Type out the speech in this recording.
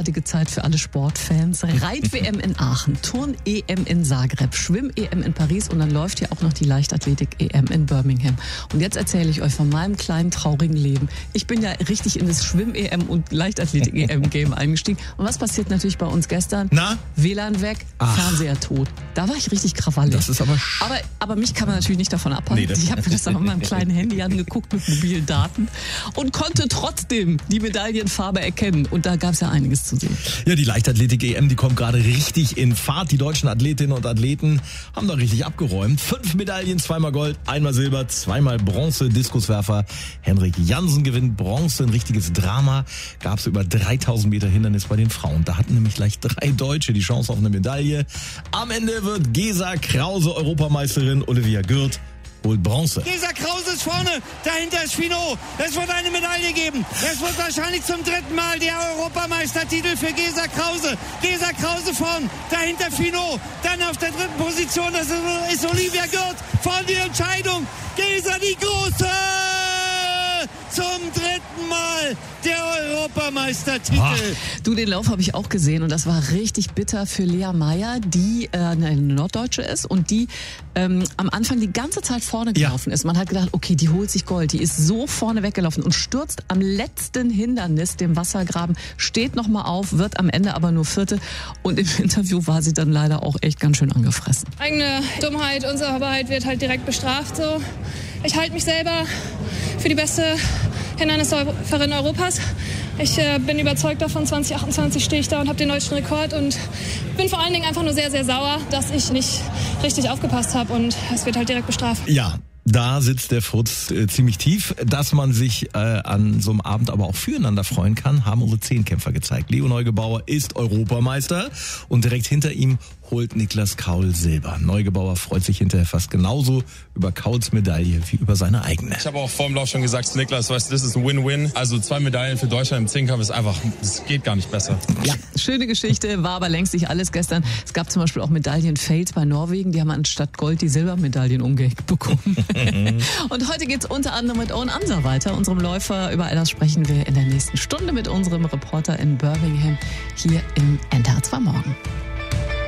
großartige Zeit für alle Sportfans. Reit-WM in Aachen, Turn-EM in Zagreb, Schwimm-EM in Paris und dann läuft hier auch noch die Leichtathletik-EM in Birmingham. Und jetzt erzähle ich euch von meinem kleinen, traurigen Leben. Ich bin ja richtig in das Schwimm-EM und Leichtathletik-EM-Game eingestiegen. Und was passiert natürlich bei uns gestern? Na? WLAN weg, Fernseher tot. Da war ich richtig krawallig. Das ist aber mich kann man natürlich nicht davon abhalten. Ich habe mir das dann mit meinem kleinen Handy angeguckt mit mobilen Daten und konnte trotzdem die Medaillenfarbe erkennen. Und da gab es ja einiges zu sehen. Ja, die Leichtathletik-EM, die kommt gerade richtig in Fahrt. Die deutschen Athletinnen und Athleten haben da richtig abgeräumt. 5 Medaillen, 2-mal Gold, 1-mal Silber, 2-mal Bronze. Diskuswerfer Henrik Jansen gewinnt Bronze. Ein richtiges Drama gab es über 3000 Meter Hindernis bei den Frauen. Da hatten nämlich gleich 3 Deutsche die Chance auf eine Medaille. Am Ende wird Gesa Krause Europameisterin, Olivia Gürt holt Bronze. Gesa Krause ist vorne, dahinter ist Finot. Es wird eine Medaille geben. Es wird wahrscheinlich zum 3. Mal der Europameistertitel für Gesa Krause. Gesa Krause vorn, dahinter Finot. Dann auf der 3. Position, das ist Olivia Gürt. Vorn die Entscheidung. Gesa die Große! Zum 3. Mal der Europameistertitel. Du, den Lauf habe ich auch gesehen und das war richtig bitter für Lea Meyer, die eine Norddeutsche ist und die am Anfang die ganze Zeit vorne gelaufen ist. Man hat gedacht, okay, die holt sich Gold. Die ist so vorne weggelaufen und stürzt am letzten Hindernis, dem Wassergraben, steht nochmal auf, wird am Ende aber nur 4. Und im Interview war sie dann leider auch echt ganz schön angefressen. Eigene Dummheit, Unsauberheit wird halt direkt bestraft. So. Ich halte mich selber für die beste Hindernisläuferin Europas. Ich bin überzeugt davon, 2028 stehe ich da und habe den deutschen Rekord und bin vor allen Dingen einfach nur sehr, sehr sauer, dass ich nicht richtig aufgepasst habe und es wird halt direkt bestraft. Ja. Da sitzt der Frutz ziemlich tief. Dass man sich an so einem Abend aber auch füreinander freuen kann, haben unsere 10-Kämpfer gezeigt. Leo Neugebauer ist Europameister und direkt hinter ihm holt Niklas Kaul Silber. Neugebauer freut sich hinterher fast genauso über Kauls Medaille wie über seine eigene. Ich habe auch vor dem Lauf schon gesagt zu Niklas, weißt du, das ist ein Win-Win. Also 2 Medaillen für Deutschland im 10-Kampf ist einfach, das geht gar nicht besser. Ja, schöne Geschichte, war aber längst nicht alles gestern. Es gab zum Beispiel auch Medaillen-Fails bei Norwegen. Die haben anstatt Gold die Silbermedaillen umgehängt bekommen. Und heute geht's unter anderem mit Owen Anser weiter, unserem Läufer. Über all das sprechen wir in der nächsten Stunde mit unserem Reporter in Birmingham hier im NDR 2 Morgen.